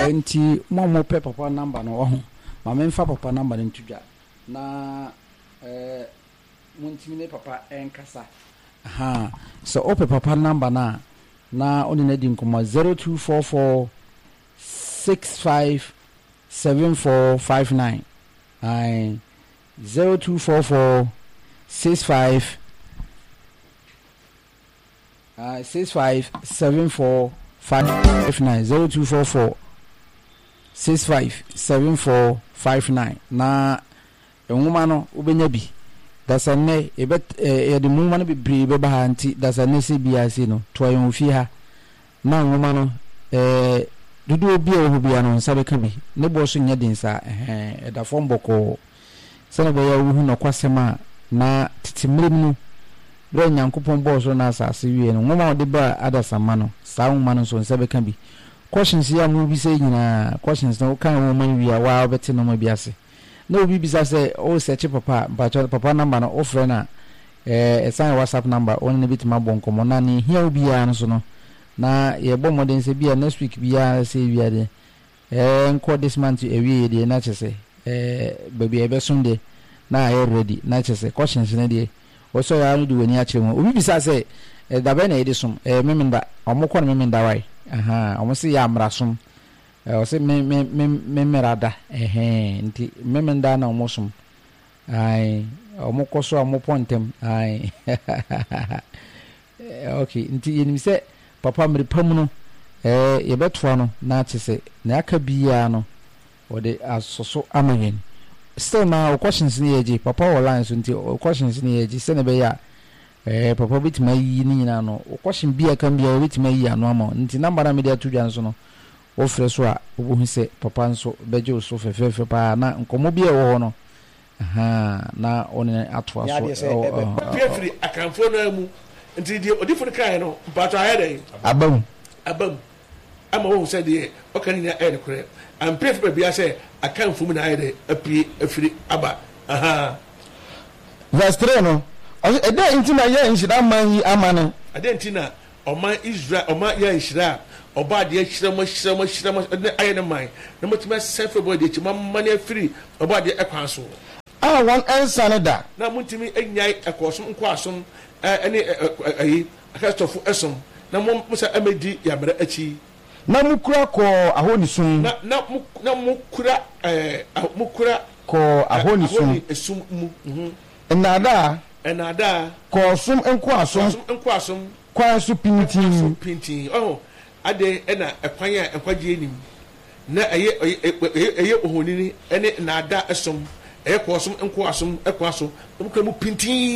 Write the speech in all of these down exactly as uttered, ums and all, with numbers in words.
enti mo mo pe papa number no wo ho ma me mfa papa number no ntudwa na eh muntimi papa enkasa aha so ope papa number na na oni na di nkoma zero two four four six five seven four five nine ai zero two four four six five uh six five seven four five nine zero two four four six five seven four five nine na enwuma no ubenya bi dasane ebe e de muma no bibri be ba hanti dasane se biase no to ayon fi ha na enwuma no eh dudu obi e ho bia no nsa be ka bi ne bo so nya dinsa eh e da fom boko se no be ya wu no kwasema na titimrem no bro nyankopon bo so na asase wie no nwoma ode ba adasama no saa nwoma no so nsa be ka bi questions ya mu bi se nyina questions no kan wo man wi a wa beti no ma biase na obi bisa se o search papa but papa number no offer na eh esan WhatsApp number on ne bitima bonkomo na ni hia obi ya no so no na ye bo modern se bia next week bia se bia de eh nko this month ewie de na chese eh baby ebe sunday na I ready na chese questions na de o so ya no de wani a chire mo obi bisa se eh da be na ede som eh memenda omokọ na memenda wai aha omo se ya amrasom eh o se me me me merada eh nti memenda na omo som ai omokọ so omopo ntem ai okay nti yenim se papa mri pamuno eh yebetwa no na chese na aka biya no ode asoso amayen still na questions ni eji papa online so nti questions ni eji se ne be ya eh papa bitima yi ni nyina no question bia kan bia bitima yi anu ama nti number na media tudwa nso no wo frɛ so a obo hu se papa nso beje so fefefe pa na nkomo bia wo ho no aha na one atwa so pia free akanfo no amu nti die odifo kan no bato ayede abam abam ama wo se die o kan ni ayede kure am pia free bia se akanfo mu na ayede apie afiri aba aha verse three no eda intina ye nshira man yi amane eda intina oman Israel oman ye nshira oba de hira mo hira mo hira mo ayede man na motima self body chi man afiri oba de ekwan so ah one answer ne da na montimi enyai ekosom nko asom ene ayi akastofu esom na mo musa amedi yamra achi na mukura ko ahonisum na na na mukura eh mukura ko ahonisum esum mu mhm enada enada ko sum enko asom enko asom kwa su pintin pintin oh ade ena ekwan a ekwaje enim na eye eye ohonini ene nada esom eye ko som enko asom ekwa so mukura mu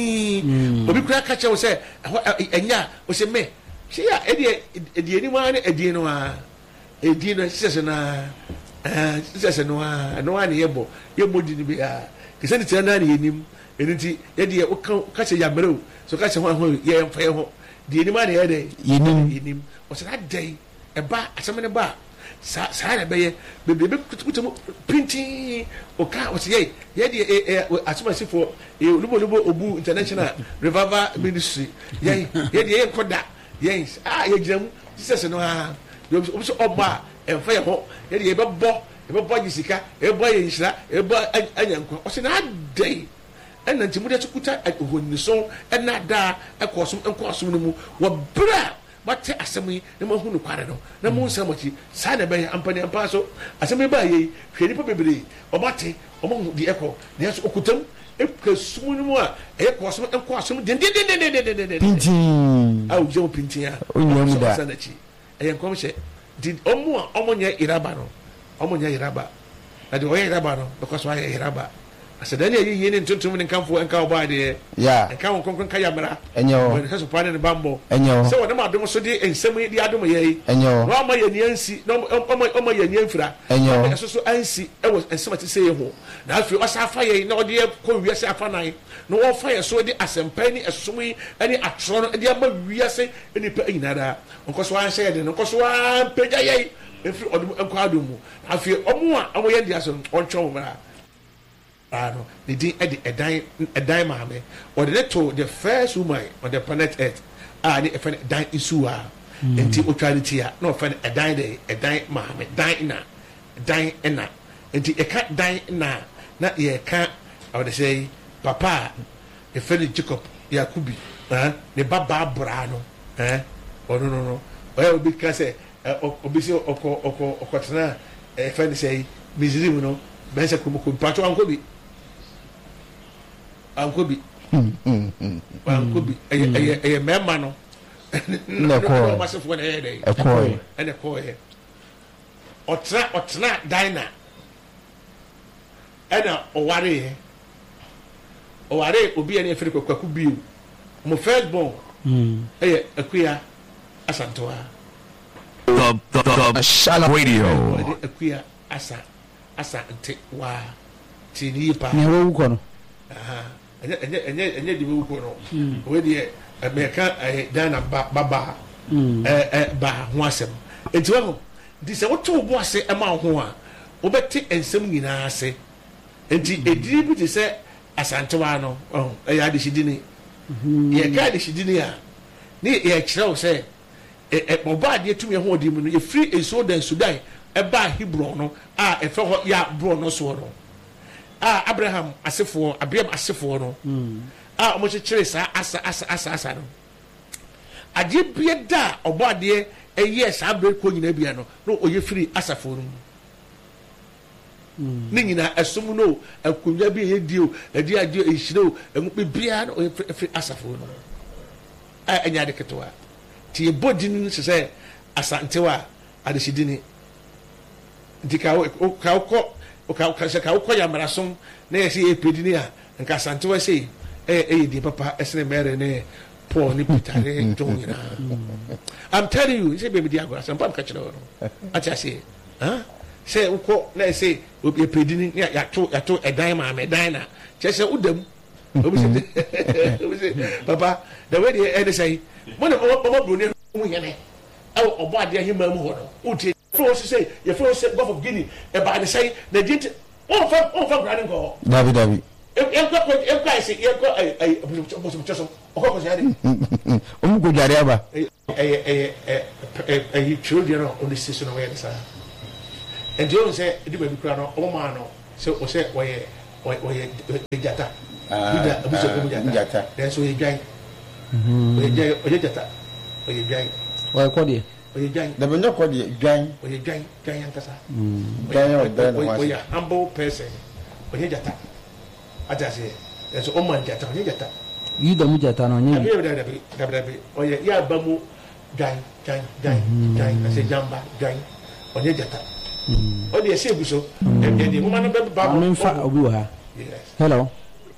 pintin obi kura ka che wo se enya wo se me se ya ede ede ni ma ne ede no a ede no sese na eh sese no a no a ne yebo yebo di ni be a kese ni tena na enim eniti yede wo ka che ya mero so ka che ho ho ye mfa ye ho de ni ma ne yede yenim yenim wo se na dai e ba asem ne ba sa sa na be ye be be kutukutu pintin o ka wo se ye yede asoma sifo e lubo lubo obu international revival ministry ye yede ye koda yes ah ye giramu Jesus no ha yo so oba emfa ye ho ye de ye bebo ye bebo gisika ye bo ye nhira ye bo anyanko o se na dai en nanti mu de tukuta ohoni so en na da ekosom enkosom no mu wo bra mate asemi na mahu no kware no na mu nsamochi sa na be ampani ampa so asemi ba ye hweri pa bebre o mate o mo di eko na so okutam ekasumu no mu a e kosom enkosom den den den den den den pintin ah o je o pintin ya o nyamu da e en komse di omo a omo nya iraba no omo nya iraba na di o iraba no because wa iraba asadani ayi yene ntuntum ne kanfo enka oba de ya enka won konkon ka yamra enyo when se so pane ne bambo enyo se wona ma dom so de ensem de adom ye enyo no ma ye niansi no omo ye niamfira enyo so so ansi e wo ensem ati se ye ho na afi o sa fa ye na o de ko wiase afa nan no wo fa ye so de asempa ni esom yi ani atro no de ama wiase ni pa nyinara onko so an share de no onko so an peja ye efi odum enko adom mu afi omo a omo ye dia so ontwo mra ano the din edi edan edan maame or the to the first woman on the planet earth ah ni efen dan isuwa enti otwality a no efen edan de edan maame dan na dan ɛna nti ɛka dan na na yɛka ɔde sɛ papa a yɛfɛ ne Jacob Yakubi ɛn ne ba baa braa no ɛn ɔno no no ɔyɛ obi ka sɛ obi sɛ ɔkɔ ɔkɔ ɔkɔtena ɛfɛ ne sɛ Misiri no bɛn sɛ kɔmɔkɔ mpatɔ ankobi ankobi ankobi ɛyɛ ɛyɛ ɛyɛ mɛɛma no na kɔɔ ɔmo asefo na ɛyɛ dɛ ɛkɔɔ ɛna kɔɔ yɛ ɔtena ɔtena dan na ɛna ɔware yɛ ɔware obi a ne yɛfɛ no Kwaku Bio mo first born ɛyɛ Akuya Asantewa The, the, the Shala Radio. ɔde Akuya Asa Asantewa ti ni yipa ne wo ko no ɛnyɛ ɛnyɛ ɛnyɛ ɛnyɛ de wo ko no o de America ɛyɛ Ghana ba baba ɛ ɛ ba ho asɛm enti wo di sɛ woto wo ase ɛma ho a wobɛte nsɛm nyinaa ase enti ediri bi te sɛ Asantewa no ɔh ɛyɛ adehyidini yɛ ka adehyidini a ne yɛ kyerɛw sɛ ɛ ɔba adeɛ tumi ho odi mu no yɛfiri nsuo dan Sudan ɛba Hebron no a ɛfɛ hɔ yɛ abro no soɔ no a Abraham asefoɔ Abraham asefoɔ no a ɔmo kyekyere saa asa asa asa asa no adeɛ bia da ɔbɔ adeɛ ɛyɛ saa abere kɔ nyinaa bia no na ɔyɛ firi asafoɔ no ne nyinaa ɛsom no akonnwa bi yɛ dio ɛdi adeɛ ɛhyire o ɛmu bibia no ɔyɛ firi asafoɔ no a ɛnyɛ ade ketewa ti yɛbɔ din no sɛ Asantewa adehyidini nti ka ka kɔ ka ka sɛ ka kɔ yamrasom na yɛ sɛ yɛ pedini a nka Asantewa sɛ ɛyɛ ɛyɛ di papa ɛsene mɛre ne Paul ne Peter ne John nyinaa I'm telling you sɛ bɛmi di agora sɛ mpam ka kyerɛ wɔ no ate ase ha sɛ wokɔ na yɛ sɛ yɛ pedini ne yɛato yɛato ɛdan maame ɛdan na kyerɛ sɛ wodam obi sɛ obi sɛ papa the way deɛ ɛde sɛ mo ne ɔmɔ buroni ho yɛne ɛwɔ ɔbɔ adeɛ ahema mu hɔ no wotie yɛfrɛ wo sɛ yɛfrɛ wo sɛ Gulf of Guinea ɛbaa ne sɛ na gye nti wɔmfa wɔmfa nkora ne nkɔ hɔ dabi dabi yɛnkɔ yɛnkɔ ayɛ sɛ yɛnkɔ ɛyɛ bosomkyɛ so ɔkɔ kɔ sɛ ade ɔmu ko dware aba ɛyɛ ɛyɛ ɛyɛ twerɛdeɛ no ɔde si so na wɔyɛ ne saa ɛnti ɔhu sɛ ɛde baabi kora no ɔmo maa no sɛ ɔsɛ wɔyɛ wɔyɛ gyata bida abusua kɔmu gyata nanso ɔyɛ dwan ɔyɛ dwan ɔyɛ gyata ɔyɛ dwan ɔyɛ kɔ deɛ ɔyɛ dwan dabi nyɛ kɔ deɛ dwan ɔyɛ dwan dwan yankasa dwan yɛ ɔbɛn na wɔn ɔyɛ humble person ɔyɛ gyata ati ase nanso ɔmo gyata ɔyɛ gyata yi dɛm gyata no ɔnyɛ dabi dabi dabi dabi dabi ɔyɛ yɛ aba mu dwan dwan dwan dwan ase jamba dwan ɔyɛ gyata ɔde ɛsɛ egu so ɛdeɛ deɛ moma no bɛ ba ɔno mfa obi wɔ ha hello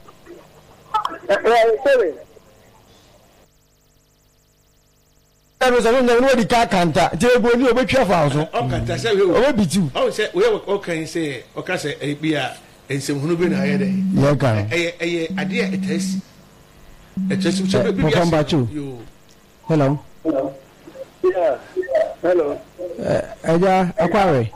ɛnu sɛ ɔnu ɔnu ɔdi kaa kanta tí ebu oni obetwa fa so ɔkanta sɛ wíwò ɔbɛ biti ɔwɔ sɛ wíwò ɔkan sɛ ɔka sɛ ɛyɛ bi a nsɛmhunu bi na ayɛ dɛ yɛ kan ɛyɛ ɛyɛ adeɛ a ɛtɛ si ɛtɛ si sɛ bi bi papa mbacho hello Yeah. Hello. ɛgya akwawe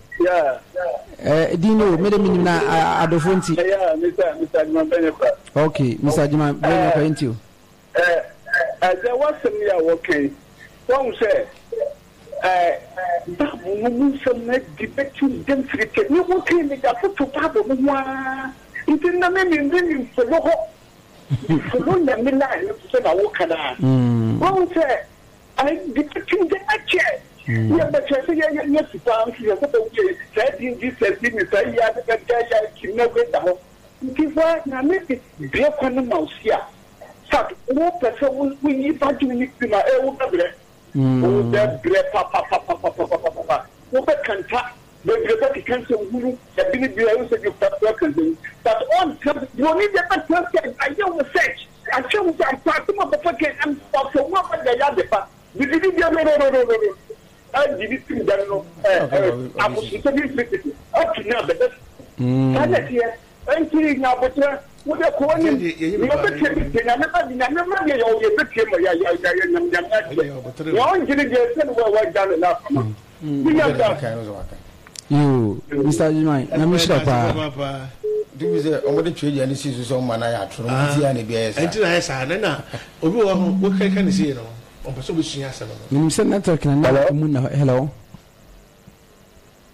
dino mede menim na adɔfo nti Yeah, Mister Mister Jimanbenepa. okay Mister Jimanbenepa nti o Eh, eh, there was some year working. One say, eh, that woman some debating them free. You working with a photo pabo mwa. It is not me me for no. For no na me la so na wo kana. One say, I debating the chair. Yeah, but I say yeah yeah super. You say okay. Say this this thing is say yeah the guy yeah kidnap it down. If I na me be kwa mouse here. Fact, no person we need to do it to my own brother. Oh, that bread, papa, papa, papa, papa, papa. No, but can't tap. The Grebati cancer who have been the use of your workers. But on you need the person. I know the search. I show you I'm talking about the fucking and for one of the other part. We didn't get no, no, no, no, no. I did it to them. I was to up to now, but that's here. I'm saying now, but what are calling you? You are the champion. I never did. I never did. Oh, you're the champion. Yeah, yeah, yeah, yeah, yeah. You're only getting your son well done enough. We have done. yo Mister Jimai na me shop pa dibi sɛ ɔmɔde twɛ yɛ ne si so sɛ ɔma na yɛ atoro mo ti ya ne bi ɛsa ɛnti na ɛsa na na obi wɔ ho wo kɛkɛ ne sie no ɔmpɛ sɛ obɛsua asɛm no nim sɛ network na na mu na hello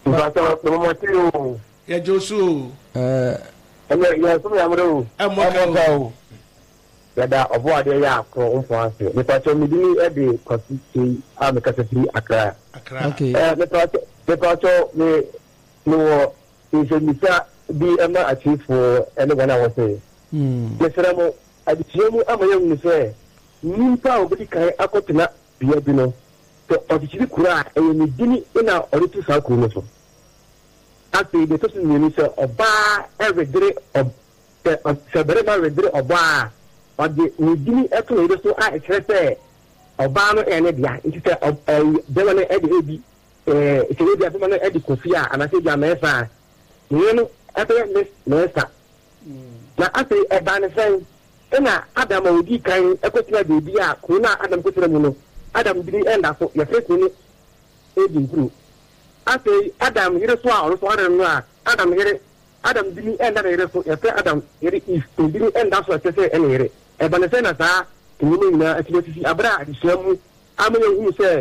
Ìfàtọ̀ ọmọ tí o. Yẹ Josu. Ẹ Ẹ̀mẹ̀ yẹ fún mi àmúlò o. Ẹ mọ ká o. Yàda ọ̀bọ̀ adé yà àkọ́ nfọ̀ àṣẹ. Ìfàtọ̀ mi dín ní ẹ̀dẹ̀ kọ̀sí ṣe àmì kẹsẹ̀ sí Accra. Accra. ok Ẹ ìfàtọ̀ mi mi wọ ìṣèlúsà bí ẹ má àchífò ẹni wọn àwọn sẹ́yìn. Mẹsìrẹ́ mu àdìsíyẹ́ mu àmọ̀ yẹn wù sẹ́ nípa òbí kan akọ̀tìmá bìyẹ́ bi no ọ̀dìsíyẹ́ kura ẹ̀yẹ ní dín ní ọ̀rẹ́ tó sáà kúrò lọ́sọ̀. Afei de to so mmienu sɛ ɔbaa ɛredere ɔ sɛ sɛ barima redere ɔbaa a ɔde ne dini ɛto ne yere so a ɛkyerɛ sɛ ɔbaa no ɛyɛ ne dea nti sɛ ɔ ɛyi bɛrima no ɛde ebi ɛɛ sɛ ebi abɛrima no ɛde kofi a anaasɛ ebi amɛɛsa a ne yere no ɛbɛyɛ ne mɛɛsa na afei ɛbaa ne sɛn ɛna Adam a odi kan ɛkɔtena beebi a kuro na Adam kɔtena mu no Adam dini ɛnda so yɛfrɛ si ne edi nkuru. Afei Adam yere so a ɔno so ɔre no a Adam yere Adam dini ɛnda na yere so yɛfrɛ Adam yere if dini ɛnda so ɛsɛ sɛ ɛna yere ɛba ne sɛ na saa ɛnyɛma nyinaa akyi sisi abere a adesua mu ama yɛ hu sɛ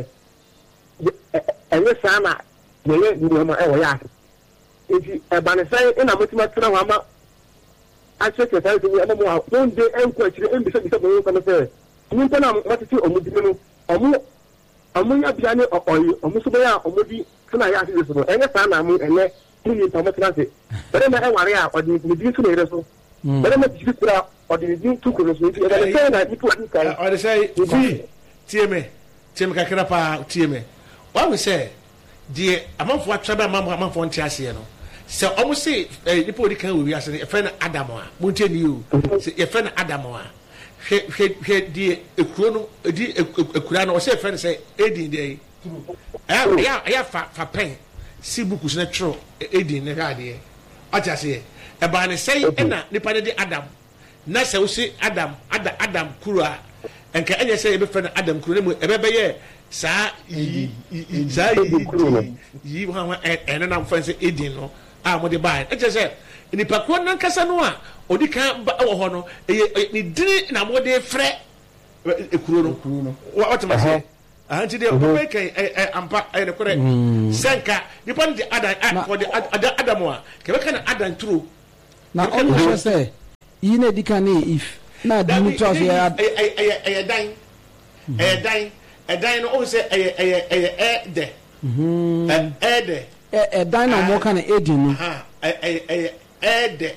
ɛnyɛ saa na yɛyɛ nneɛma ɛwɔ yɛ ase eti ɛba ne sɛ ɛna motumi atena hɔ ama akyerɛkyerɛ saa ɛsɛ ɛma mu a wɔnde ɛnkɔ akyire ɛmbisabisa bɔ wɔn kɔnɔ sɛ nyimpa no a wɔtete ɔmo dini no ɔmo ɔmo nya bia ne ɔyɛ ɔmo so bɛyɛ a ɔmo di suna yɛ ase so no ɛnyɛ saa na mo ɛnɛ ne nyimpa ɔmo tena ase bɛrɛma ɛware a ɔde ne dini so na yɛrɛ so bɛrɛma tiri kura ɔde ne dini to kuro so nti ɛbɛn sɛ na nipa ɔdi kan ɔde sɛ ti tie me tie me kakra paa tie me wɔn sɛ deɛ amanfoɔ atwa bɛ amanfoɔ nte aseɛ no sɛ ɔmo se ɛɛ nipa ɔdi kan wɔ wiase no yɛfrɛ no Adam a mo ntie ni o sɛ yɛfrɛ no Adam a hwɛ hwɛ hwɛ deɛ ekuro no edi ekura no ɔsɛ yɛfrɛ no sɛ edin deɛ yi ɛyà ɛyà ɛyà fa fa pɛn si buku so na twerɛ edin ne hwɛ adeɛ ɔte aseɛ ɛbaa ne sɛn ɛna nipa ne de Adam na sɛ wosi Adam Adam Adam kuro a nka ɛnyɛ sɛ yɛbɛfrɛ no Adam kuro ne mu ɛbɛbɛyɛ saa yi yi saa yi yi yi hwan hwan ɛne nam fɛn sɛ edin no a mo de baa ɛkyɛ sɛ nipa kuro nankasa no a odi kan ba ɛwɔ hɔ no ɛyɛ ne dini na mo de frɛ ekuro no wɔte ma seɛ ahanti de ɔbɛ kɛn ɛ ɛ ampa ɛyɛ ne korɛ sɛnka nipa no de Adam a ɔde Adam a kɛbɛ ka na Adam turo na ɔno hwɛ sɛ yi na edi kan ne if na adi mu to ase ɛyɛ ɛyɛ ɛyɛ dan ɛyɛ dan ɛdan no ɔn sɛ ɛyɛ ɛyɛ ɛyɛ ɛdɛ ɛdɛ ɛdan na ɔmo ka na edi no ɛyɛ ɛyɛ ɛdɛ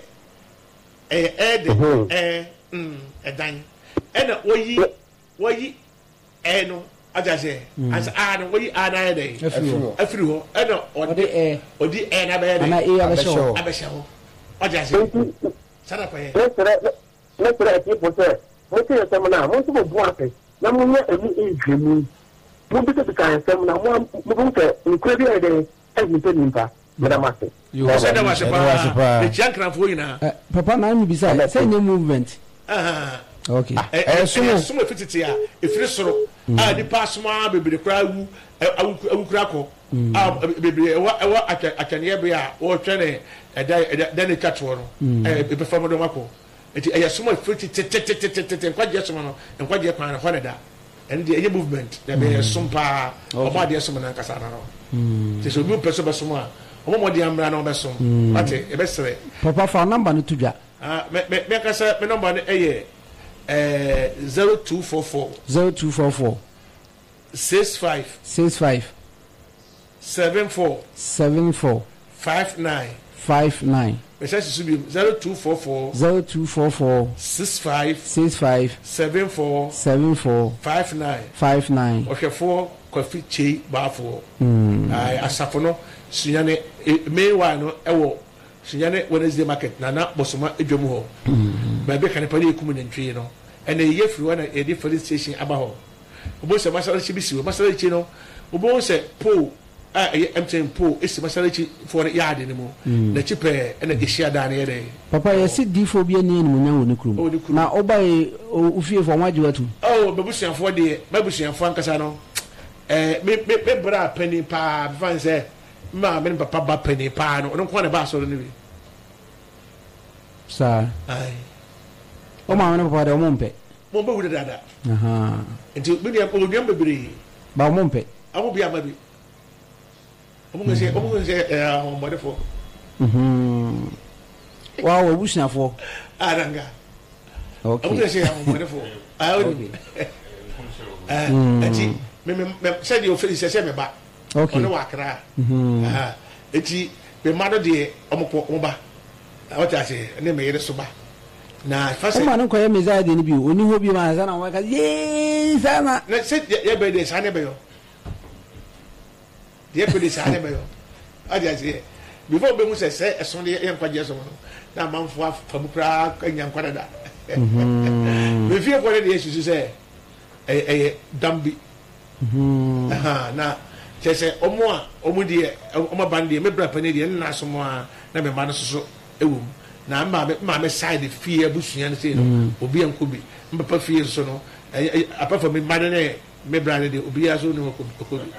ɛyɛ ɛdɛ ɛɛ ɛdan ɛna wɔyi wɔyi ɛɛ no ɔjà sɛ ansa a no wɔyi a n'ayɛ dɛ afiri hɔ ɛna ɔde ɛ ɔde ɛ n'abɛyɛ dɛ ana e abɛhyɛ hɔ abɛhyɛ hɔ ɔjà sɛ sada kɔyɛ. ne srɛ ne srɛ ɛti po sɛ mo ti yɛ sɛm na mo nso mo bu apɛ na mo nyɛ ɛmu ehwɛ mu mo bi sɛ sika sɛm na mo mo bi sɛ nkura bi yɛ dɛ ɛyi nipa nipa gbɛdɛ ma se. ɔsɛ dɛ wase paa ekyia nkranfoɔ nyinaa. papa na mi bisa sɛ nye movement. okay ɛyɛ sumu sumu efi tete a efiri soro a nipa asoma bebree kura awu awu kura kɔ a bebree ɛwɔ ɛwɔ atwaneɛ bi a wɔtwɛ ne ɛda ɛda ne twa toɔ no ɛɛ ebi fam dɔm akɔ eti ɛyɛ sumu efiri tete tete tete tete nkwagye suma no nkwagye kwan hɔ ne da ɛne deɛ ɛyɛ movement ɛbɛ yɛ sum paa ɔmo adeɛ sum na nkasa na no te sɛ obi pɛ so bɛ sum a ɔmo mo de amra na ɔbɛ sum ate ɛbɛ srɛ. papa fa namba no to dwa. ah mɛ mɛ mɛ kasa mɛ namba no ɛyɛ. Uh, zero two four four zero two four four six five six five seven four seven four five nine five nine. Message should be zero two four four zero two four four six five six five seven four seven four five nine five nine. okay for coffee chai bar for I asafono sunyane meanwhile no ewo sunyane Wednesday market na na bosoma edwom ho ba be kan pa ne kum nantwie no ene ye firi wana e di police station aba ho obo se masala chi bisi masala chi no obo se po a e M T N po esi masala chi for yard ne mu na chi pe ene ehia da na ye dey papa ye si di fo bi ani enu nya wo ne krum na oba e ofie fo waje watu oh babusuafo de babusuafo ankasa no eh me me me bra pani pa fan se ma me papa ba pani pa no no ko na ba so no bi sa ai o ma me papa de o mo mpe mo ba wu dada aha enti me dia o dia bebre ba o mo mpe awu bia ma bi ɔmo kò sɛ ɔmo kò sɛ ɛɛ ɔmɔdefo. Wa wo busuafo. Aranga. Okay. ɔmo kò sɛ ɔmɔdefo. ayi ɛɛ ɛti mɛ mɛ mɛ sɛ de o fɛ sɛ sɛ mɛ ba. Okay. ɔno wa akra. eti mɛ ma do deɛ ɔmo kɔ ɔmo ba ɔte ase ne mɛ yɛrɛ so ba na fa sɛ. ɔmo anu kɔ yɛ mɛza de ni bi oni hɔ bi ma sa na wɔn ka yee sa na. na sɛ yɛ bɛ de sa ne bɛ yɔ deɛ bɛ de sa ne bɛ yɔ ɔte ase before bɛ mu sɛ sɛ ɛsɔn de yɛ nkwagye ɛsɔn no na amanfo afamu koraa anya nkwa dada mɛ fie kɔ ne de yɛ susu sɛ ɛyɛ ɛyɛ dambi na. kyɛ sɛ ɔmo a ɔmo deɛ ɔmo ban deɛ mɛ bra pani deɛ nna so mo a na mɛ ba no soso ɛwɔ mu na maame maame side fie abusua no sei no obi anko bi mbapa fie so no ɛyɛ apart from mma ne mɛ bra ne deɛ obi aso ne ɔkɔ ɔkɔ bi.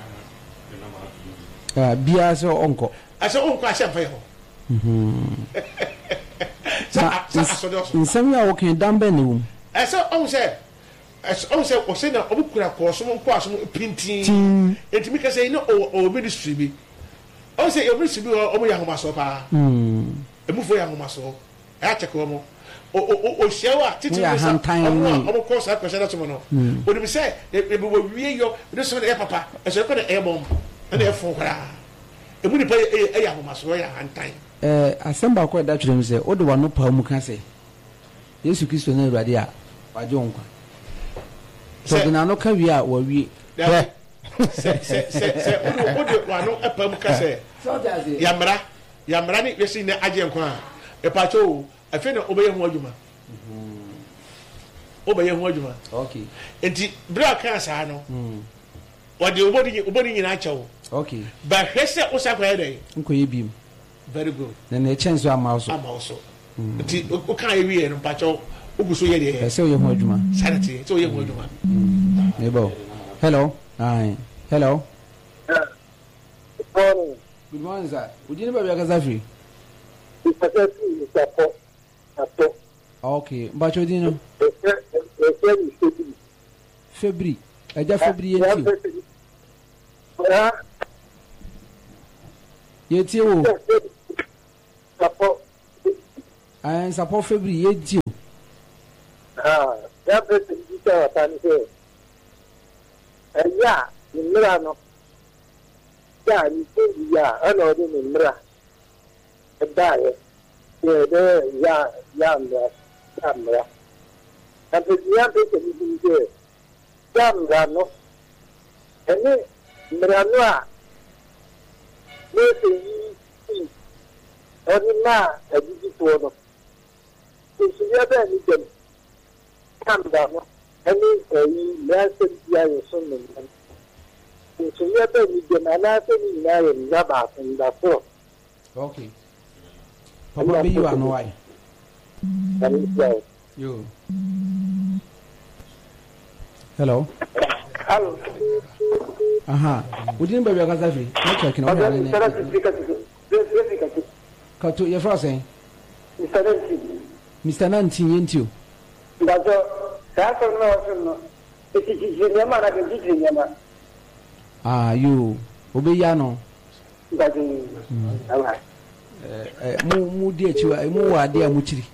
ah bia sɛ ɔnkɔ. asɛ ɔnkɔ ahyɛ mfa yɛ hɔ. sa sa asɔde ɔso. nsɛm yi a wɔkɛn dan bɛn ne wɔm. ɛsɛ ɔmo sɛ. ɔn sɛ ɔsɛ na ɔmo kura kɔɔsom nkɔ asom pintin etimi kɛse yi na ɔwɔ ministry bi ɔn sɛ ɔmo ministry bi ɔmo yɛ ahomaso paa emufo yɛ ahomaso ɛyɛ akyɛkɛ ɔmo ohyia wa titi mi sa ɔmo a ɔmo kɔ saa kɔhyɛ n'asom no onim sɛ ebi wɔ wie yɔ ebi sɛ ɛyɛ papa ɛsɛ ɛkɔ na ɛyɛ bɔn ɛna ɛyɛ fun koraa emu nipa yɛ ɛyɛ ahomaso ɛyɛ ahantan. ɛɛ asɛm baako ɛda twerɛ mu sɛ o de wa no pa mu ka sɛ Yesu Kristo na Awurade a wagye wɔn nkwa. sɛ na no ka wie a wawie sɛ sɛ sɛ sɛ o de wa no ɛpa mu ka sɛ yamra yamra ni yɛsi ne agye nkwa a ɛpakyɛ o afei na ɔbɛyɛ ho adwuma ɔbɛyɛ ho adwuma okay nti bere a kan saa no wɔde obodi obodi nyinaa kyɛw okay ba hwɛ sɛ wosa kɔyɛ dɛ nkɔyɛ biem very good na na ɛkyɛn so ama so ama so nti o kan yɛ wie no mpakyɛw ogu so yɛ deɛ ɛsɛ ɔyɛ ho adwuma sanity sɛ ɔyɛ ho adwuma neighbor hello hi hello Good morning. good morning sir odi ne ba bia kasa free It's a good support. Support. okay mbacho di no It's a good february ɛgya february yɛnti Yeah. yɛnti wo Support. ɛn support february yɛnti o Ah, that person is a fan here. And yeah, in Milano. Yeah, you think, yeah, I know them in Mira. A diet. Yeah, there, yeah, yeah, yeah, yeah. And the young person is in there. Jam, no. And then, Miranoa. Maybe you only now a digital. So, you have anything. Calm down. Any lesson here is so many. So you have any generation now in Java and the four. okay papa be you are no why That is right. yo hello Hello. aha odi ne ba bia kasa free na check na Okay, ɔyɛ ne Mister Speaker, Speaker, kato yɛ fra sɛn Mister Nancy. Mister Nanti yɛnti o That's all. That's all. No, it is Yama, I can teach Yama. ah yo obeya no That is all right. eh mu mu di akyi wa mu wa ade a mu kyiri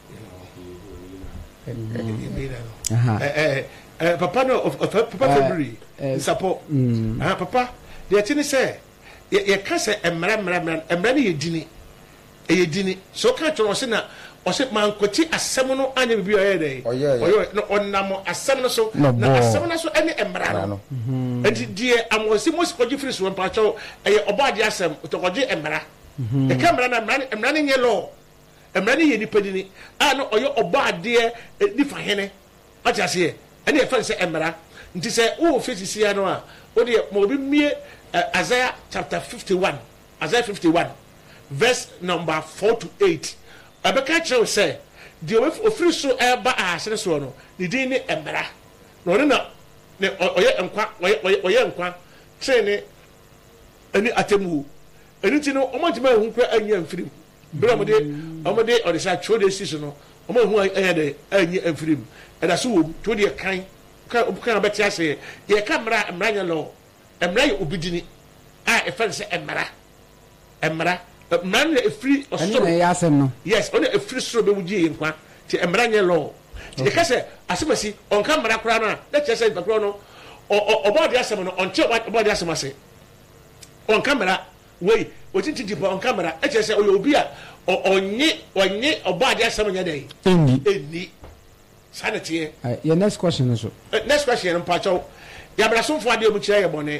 aha eh eh papa no papa February support ah papa de ati ne sɛ yɛ ka sɛ emra emra emra emra ne yɛ dini ɛyɛ dini so ka kyerɛ ɔse na ɔse mankɔti asɛm no anya bibi ɔyɛ dɛ ɔyɛ no ɔnam asɛm no so na asɛm no so ɛne emra no enti deɛ amosi mosi kɔgye firi so mpakyɛw ɛyɛ ɔbɔade asɛm ɔtɔkɔgye emra ɛka emra na emra emra ne nyɛ law emra ne yɛ nipa dini a no ɔyɛ ɔbɔadeɛ nifa hene ɔte aseɛ ɛne yɛfa sɛ emra nti sɛ wo fesi sia no a wo deɛ ma obi mie Isaiah chapter fifty-one Isaiah fifty-one verse number four to eight abɛka kyerɛw sɛ deɛ ofiri so ɛba ahasene so no ne din ne emra na ɔne na ne ɔyɛ nkwa ɔyɛ ɔyɛ nkwa kyerɛ ne ani atemu ɛni ti no ɔmo ntoma ehu kura anya mfirim bere ɔmo de ɔmo de ɔde sa twɛ de si so no ɔmo ehu anya de anya mfirim ɛda so wɔ twɛ de kan kan kan abɛte ase yɛ ka mra mra nya lɔ mra yɛ obi dini a ɛfɛ sɛ ɛmmara ɛmmara mmara no ɛfiri ɔsoro ɛne na ɛyɛ asɛm no yes ɔne ɛfiri soro bɛwu gye yɛ nkwa nti mmara nyɛ law nti ɛka sɛ asɛmasi ɔnka mmara koraa no a na kyerɛ sɛ nipa korɔ no ɔbɔɔde asɛm no ɔnkyɛ ɔbɔɔde asɛm ase ɔnka mmara wei wɔtinti di pa ɔnka mmara ɛkyerɛ sɛ ɔyɛ obi a ɔnye ɔnye ɔbɔɔde asɛm nyɛ dɛn ɛnni ɛnni saa na teɛ yɛ next question no so next question no mpakyɛw yɛabrasomfoɔ adeɛ ɔmu kyerɛ yɛ bɔne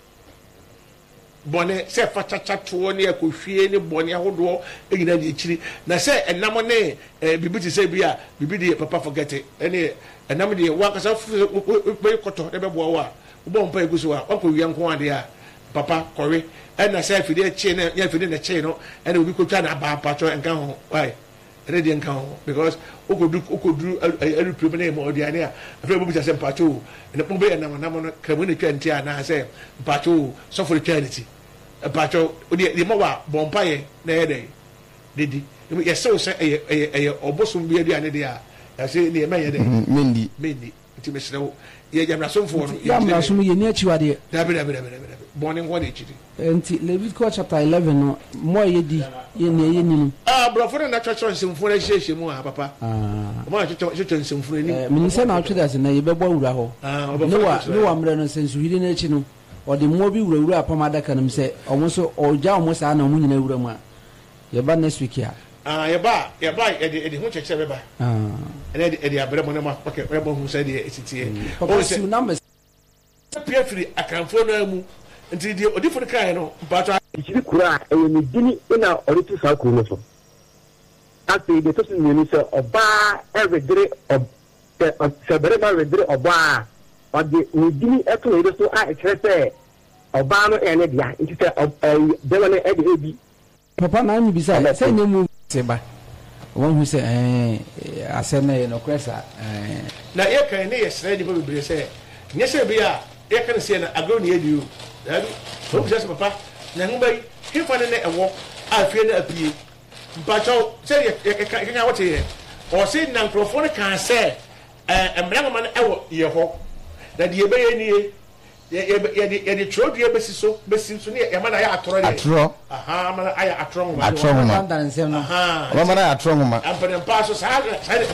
bɔne sɛ fa kyakyatoɔ ne akɔhwie ne bɔne ahodoɔ ɛnyina de akyiri na sɛ ɛnam ne biribi te sɛ bi a biribi deɛ papa forget ɛne ɛnam deɛ wankasa bɛyɛ kɔtɔ ne bɛboa wo a wobɔ mpa ɛgu so a wakɔwia nko adeɛ a papa kɔwe ɛna sɛ afidie kyee ne yɛ afidie ne kyee no ɛna obi kɔtwa ne aba mpakyɛw ɛnka ho wae ɛne deɛ nka ho because wokɔdu wokɔduru arupirim ne ɛma ɔdeane a afei bobisa sɛ mpakyɛw ɛna wobɛyɛ namanam no kramu ne twa nti anaa sɛ mpakyɛw sɔfo ne twa ne ti mpakyɛw deɛ ma wɔ a bɔ mpayɛ na ɛyɛ dɛn dedi yɛsɛw sɛ ɛyɛ ɛyɛ ɛyɛ ɔbosom bi aduane deɛ a yɛsɛ ne ɛma yɛ dɛn mendi mendi nti mesrɛ wo yɛ gyamrasomfoɔ no yɛamrasom yɛni akyiwadeɛ dabi dabi dabi dabi bɔne nkɔ de akyiri nti Leviticus chapter eleven no mo a yɛdi yɛni ɛyɛ ni no ah borɔfo no na kyerɛkyerɛ nsɛmfo no ahyiahyia mu a papa ɔma na kyerɛkyerɛ nsɛmfo no anim menim sɛ na wotwe dɛ sɛ na yɛbɛbɔ wura hɔ ne wa ne wa mmerɛ no sɛ nsuhiri no akyi no ɔde mmoa bi wurawura apam adaka no m sɛ ɔmo nso ɔgya ɔmo saa na ɔmo nyina wura mu a yɛba next week a ah yɛba yɛba yɛde yɛde ho kyerɛkyerɛ bɛba ɛnɛ yɛde abrɛ mo ne ma ɔkɛ ɛbɔ ho sɛ deɛ ɛtitie ɔmo sɛ numbers pia firi akanfoɔ no amu nti deɛ odifo no kaeɛ no mpatɔ kyiri kura a ɛyɛ ne dini na ɔde tu saa kuro no so afei deɛ ɛtɔ so mmienu sɛ ɔbaa ɛredere sɛ barima redere ɔbaa a ɔde ne dini ɛto ne yere so a ɛkyerɛ sɛ ɔbaa no ɛyɛ ne dea nti sɛ bɛma no ɛde ɛbi papa na anyi bisa sɛ nyɛ mu se ba wɔn hu sɛ ɛɛ asɛm na yɛ nɔkorɛ saa ɛɛ na yɛkan ne yɛsrɛ nipa bebree sɛ nyɛ sɛ bi a yɛka no sɛ na agorɔ ne yɛdi o dabi wɔn bisa sɛ papa na ho bɛyi hefa ne ne ɛwɔ a fie no apie mpakyɛw sɛ yɛka wɔte yɛ ɔse na nkurɔfoɔ no kaa sɛ ɛɛ mmara nwoma no ɛwɔ yɛ hɔ na deɛ yɛbɛyɛ nie yɛde yɛde twerɛdua bɛsi so bɛsi so ne yɛma no ayɛ atorɔ deɛ atorɔ aha ma no ayɛ atorɔ nwoma atorɔ nwoma ɔma no ayɛ atorɔ nwoma aha ɔma no ayɛ atorɔ nwoma ampanimpa so saa saa